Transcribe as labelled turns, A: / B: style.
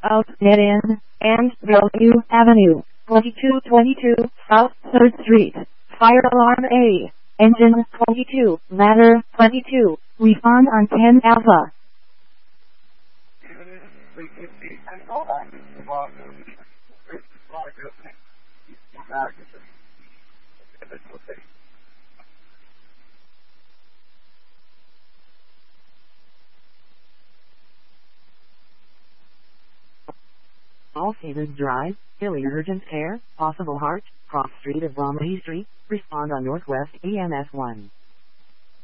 A: out Dead End, and Bellevue Avenue, 2222 South 3rd Street. Fire alarm A. Engine 22, ladder 22, refund on 10 Alpha.
B: All Seasons Drive, Hilly Urgent Care, Possible Heart, Cross Street of Bromley Street, respond on Northwest EMS 1.